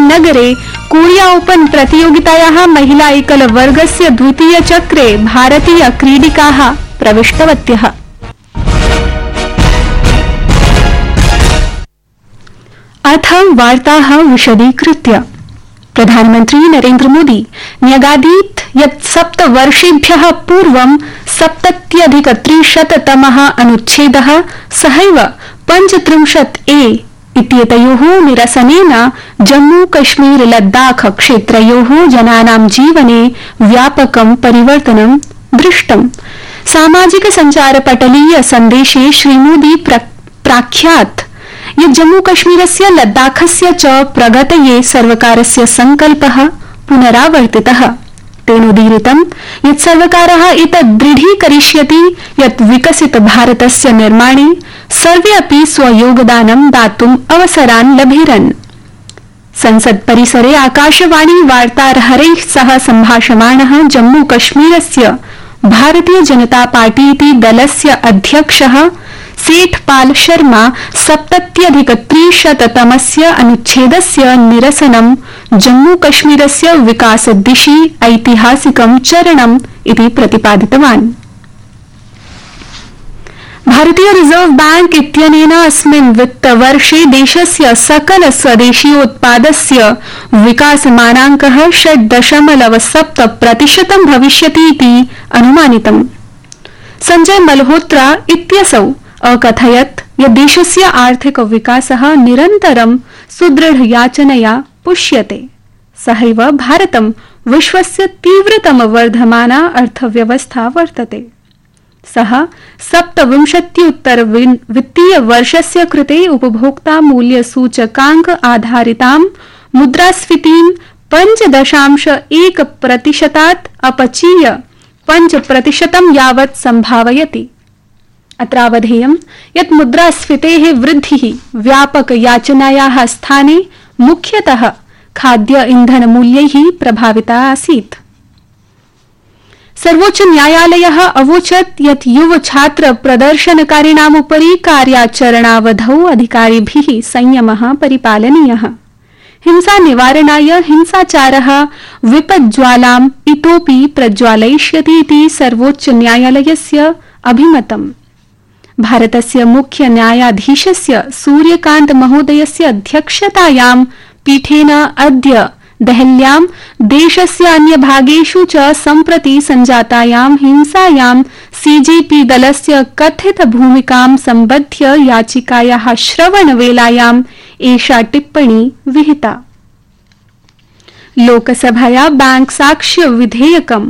नगरे Korea open प्रतियोगितायाः महिला एकलवर्गस्य द्वितीयचक्रे भारतीय क्रीडिकाः प्रविष्टवत्यः। अथ वार्ताः विशदीकृत्य। प्रधानमन्त्री नरेन्द्र मोदी न्यगादीत् यत् 7 वर्षेभ्यः पूर्वं 70+300तमः अनुच्छेदः सहैव 35A इत्येतयोः निरसनेन जम्मू कश्मीर लद्दाख क्षेत्रयोः जनानां जीवने व्यापकं परिवर्तनं दृष्टम्। सामाजिक सञ्चारपटलीय सन्देशे श्रीमोदी प्राख्यात् यत् जम्मू कश्मीरस्य लद्दाखस्य च प्रगतये सर्वकारस्य संकल्पः पुनरावर्तितः। तेनोदीरितं यत् सर्वकारः एतत् दृढीकरिष्यति यत् विकसित भारतस्य निर्माणे सर्वे अपि स्वयोगदानं दातुम् अवसरान् लभेरन्। संसत् परिसरे आकाशवाणी वार्ताहरैः सह सम्भाषमाणः जम्मू कश्मीरस्य भारतीय जनता पार्टी इति दलस्य अध्यक्षः सेठपाल शर्मा 70+300तमस्य अनुच्छेदस्य निरसनं जम्मू कश्मीरस्य विकासदिशि ऐतिहासिकं चरणम् इति प्रतिपादितवान्। भारतीय रिजर्व बैंक इत्यनेन अस्मिन् वित्तवर्षे देशस्य सकल स्वदेशीयोत्पादस्य विकासमानाङ्कः 6.7% भविष्यति इति अनुमानितम्। संजय मल्होत्रा इत्यसौ अकथयत् यत् देशस्य आर्थिक विकासः निरन्तरं सुदृढयाचनया पुष्यते। सहैव भारतं विश्वस्य तीव्रतम वर्धमाना अर्थव्यवस्था वर्तते। सः 27 वित्तीय वर्षस्य कृते उपभोक्ता मूल्य सूचकांक आधारितां मुद्रास्फीतिं 5.1% अपचीय 5% यावत् संभावयति। अत्रावधेयं यत् मुद्रास्फीतेः वृद्धिः व्यापक याचनायाः स्थाने मुख्यतः खाद्य इंधन मूल्यैः प्रभाविता आसीत्। सर्वोच्च न्यायालयः अवोचत् यत् युव छात्र प्रदर्शनकारिणाम् उपरि कार्याचरणावधौ अधिकारिभिः संयमः परिपालनीयः। हिंसा निवारणाय हिंसाचारः विपज्ज्वालाम् इतोपि प्रज्वालयिष्यति इति सर्वोच्च न्यायालयस्य अभिमतम्। भारतस्य मुख्य न्यायाधीशस्य सूर्यकान्त महोदयस्य अध्यक्षतायां पीठेन अद्य देहल्यां देशस्य अन्यभागेषु च सम्प्रति सञ्जातायां हिंसायां सीजेपी दलस्य कथित भूमिकां सम्बध्य याचिकायाः श्रवणवेलायाम् एषा टिप्पणी विहिता। लोकसभया बैंक साक्ष्य विधेयकं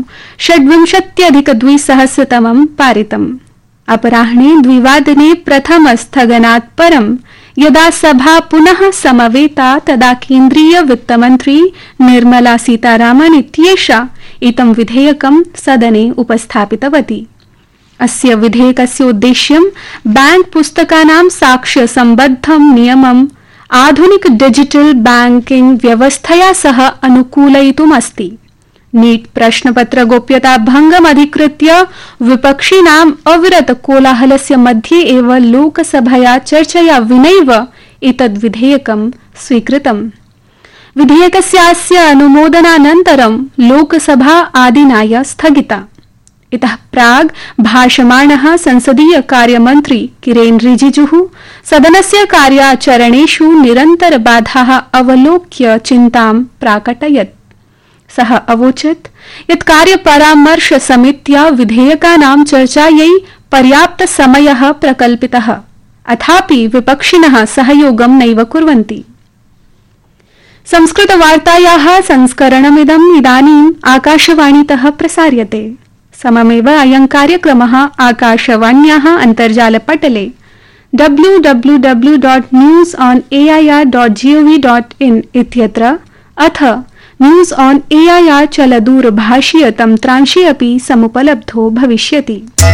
26+200 पारितम्। अपराह्ने 2 प्रथम स्थगनात् परं यदा सभा पुनः समवेता तदा केन्द्रीय वित्तमन्त्री निर्मला सीतारामन् इत्येषा इदं विधेयकं सदने उपस्थापितवती। अस्य विधेयकस्य उद्देश्यं बैंक पुस्तकानां साक्ष्य सम्बद्धं नियमम् आधुनिक डिजिटल बैंकिंग व्यवस्थया सह अनुकूलयितुमस्ति। नीट प्रश्नपत्र गोप्यता भंगम् अधिकृत्य विपक्षिणाम् अविरत कोलाहलस्य मध्ये एव लोकसभया चर्चया विनैव एतद् विधेयकं स्वीकृतम्। विधेयकस्यास्य अनुमोदनानन्तरं लोकसभा आदिनाय स्थगिता। इतः प्राग् भाषमाणः संसदीय कार्यमन्त्री किरेन रिजिजुः सदनस्य कार्याचरणेषु निरन्तर बाधाः अवलोक्य चिन्तां प्राकटयत्। सः अवोचत् यत् कार्यपरामर्श समित्या विधेयकानां चर्चायै पर्याप्त समयः प्रकल्पितः, अथापि विपक्षिणः सहयोगं नैव कुर्वन्ति। संस्कृतवार्तायाः संस्करणमिदम् इदानीम् आकाशवाणीतः प्रसार्यते। सममेव अयं कार्यक्रमः आकाशवाण्याः अन्तर्जालपटले www.newsonair.gov.in इत्यत्र अथ न्यूज ऑन एआईआर चलदूरभाषीय तन्त्रांशे अपि समुपलब्धो भविष्यति।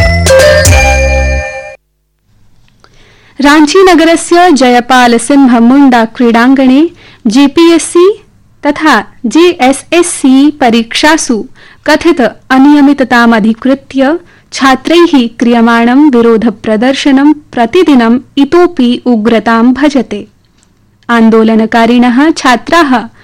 रांची नगरस्य जयपाल सिंह मुंडा क्रीडाङ्गणे जेपीएससी तथा जेएसएससी परीक्षासु कथित अनियमिततामधिकृत्य छात्रैः क्रियमाणं विरोध प्रदर्शनं प्रतिदिनम् इतोपि उग्रतां भजते। आन्दोलनकारिणः छात्राः